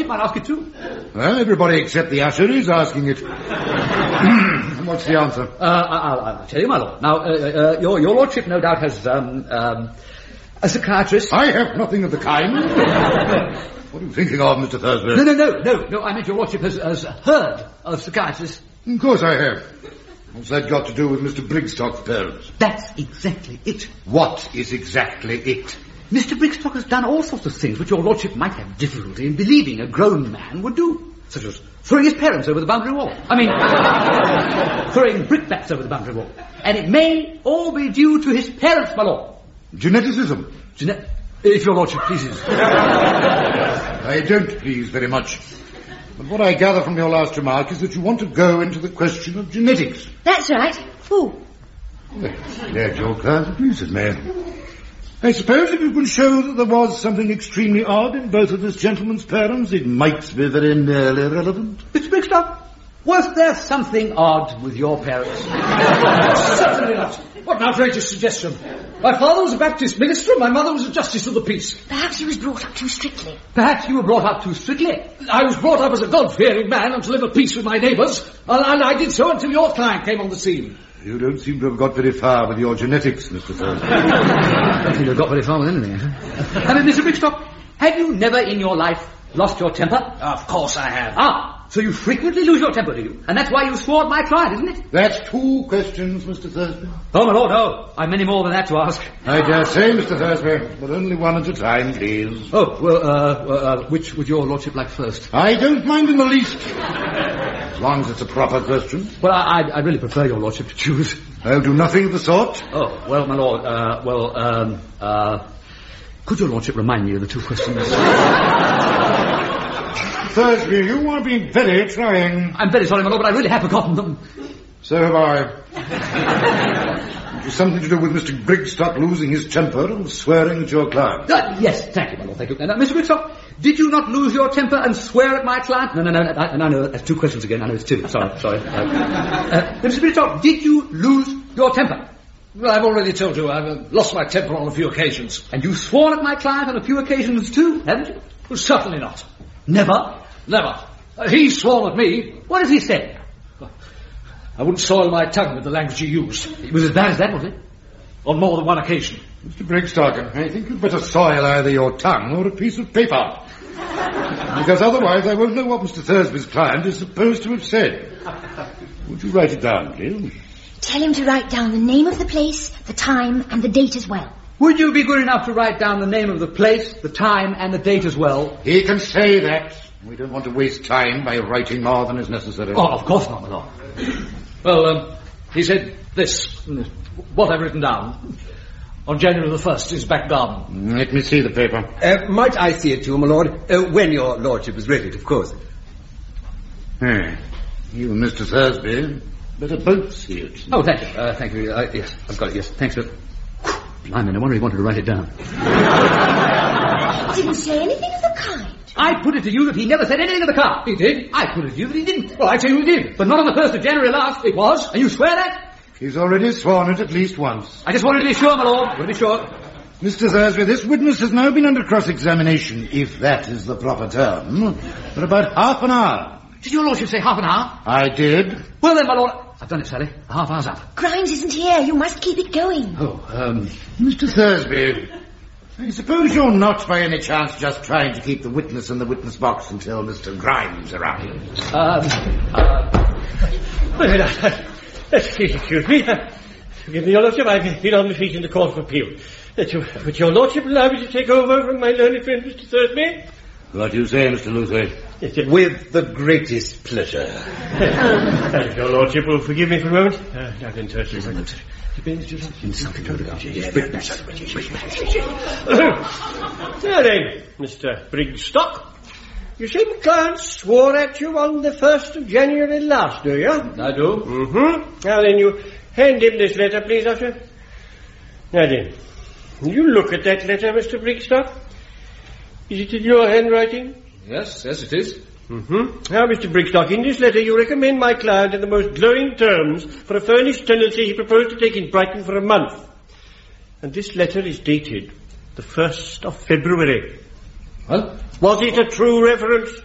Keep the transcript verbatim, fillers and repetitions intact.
lordship might ask it too. Well, everybody except the usher is asking it. What's the answer? Uh, I'll, I'll tell you, my lord. Now, uh, uh, your, your lordship no doubt has, um, um, a psychiatrist. I have nothing of the kind. What are you thinking of, Mister Thursby? No, no, no, no, no, I meant your lordship has, has heard of psychiatrists. Of course I have. What's that got to do with Mister Brigstock's parents? That's exactly it. What is exactly it? Mister Brigstock has done all sorts of things which your lordship might have difficulty in believing a grown man would do. Such as throwing his parents over the boundary wall. I mean, throwing brickbats over the boundary wall. And it may all be due to his parents, my lord. Geneticism. Genet... If your lordship pleases. I don't please very much. But what I gather from your last remark is that you want to go into the question of genetics. That's right. Oh. Well, glad your client pleases me. I suppose if you can show that there was something extremely odd in both of this gentleman's parents, it might be very nearly relevant. Mister Brigstock, was there something odd with your parents? Certainly not. What an outrageous suggestion. My father was a Baptist minister and my mother was a justice of the peace. Perhaps he was brought up too strictly. Perhaps you were brought up too strictly. I was brought up as a God-fearing man and to live at peace with my neighbours, and, and I did so until your client came on the scene. You don't seem to have got very far with your genetics, Mister Thursby. I don't think you've got very far with anything. I mean, Mister Brigstock, have you never in your life lost your temper? Of course I have. Ah, so you frequently lose your temper, do you? And that's why you swore at my client, isn't it? That's two questions, Mister Thursby. Oh, my lord, no. I've many more than that to ask. I dare say, Mister Thursby, but only one at a time, please. Oh, well, uh, uh, which would your lordship like first? I don't mind in the least. As long as it's a proper question. Well, I, I, I really prefer your lordship to choose. I'll do nothing of the sort. Oh, well, my lord, uh, well, um, uh, could your lordship remind me of the two questions? Thursby, you are being very trying. I'm very sorry, my lord, but I really have forgotten them. So have I. It was something to do with Mister Brigstock losing his temper and swearing at your client. Uh, yes, thank you, my lord, thank you. Uh, Mister Brigstock, did you not lose your temper and swear at my client? No, no, no, no, I, no, no, that's two questions again. I know it's two. Sorry, sorry. Uh, uh, Mister Brigstock, did you lose your temper? Well, I've already told you, I've uh, lost my temper on a few occasions. And you've sworn at my client on a few occasions too, haven't you? Well, certainly not. Never? Never. Uh, he's sworn at me. What has he said? I wouldn't soil my tongue with the language you used. It was as bad as that, was it? On more than one occasion. Mister Brigstock, I think you'd better soil either your tongue or a piece of paper. Because otherwise I won't know what Mister Thursby's client is supposed to have said. Would you write it down, please? Tell him to write down the name of the place, the time, and the date as well. Would you be good enough to write down the name of the place, the time, and the date as well? He can say that. We don't want to waste time by writing more than is necessary. Oh, of course not, my lord. Well, um, he said this, what I've written down. On January the first is back garden. Let me see the paper. Uh, might I see it too, my lord? Uh, when your lordship is ready, of course. Hmm. You and Mister Thursby better both see it. Oh, thank you. Uh, thank you. Uh, yes, I've got it, yes. Thanks, sir. Blimey, no wonder he wanted to write it down. He didn't say anything of the kind. I put it to you that he never said anything of the kind. He did. I put it to you that he didn't. Well, I tell you he did. But not on the first of January last. It was. And you swear that? He's already sworn it at least once. I just wanted to be sure, my lord. I want to be sure. Mister Thursby, this witness has now been under cross-examination, if that is the proper term, for about half an hour. Did your lordship say half an hour? I did. Well then, my lord, I've done it, Sally. The half hour's up. Grimes isn't here. You must keep it going. Oh, um... Mister Thursby, I suppose you're not by any chance just trying to keep the witness in the witness box until Mister Grimes arrives. Um, uh... Well, uh, excuse me. Uh, forgive me, your lordship, I've been on my feet in the Court of Appeal. That you, would your lordship allow me to take over from my learned friend, Mister Thursby? What do you say, Mister Luther? Yes, yes. With the greatest pleasure. If your lordship will forgive me for a moment. Uh, now then, Thursby. Now then, Mister Brigstock, you say my client swore at you on the first of January last, do you? I do. Mm-hmm. Now then, you hand him this letter, please, Usher. Now then, you look at that letter, Mister Brigstock. Is it in your handwriting? Yes, yes, it is. Mm-hmm. Now, Mister Brigstock, in this letter you recommend my client in the most glowing terms for a furnished tenancy he proposed to take in Brighton for a month. And this letter is dated the first of February. Well? Was it a true reference?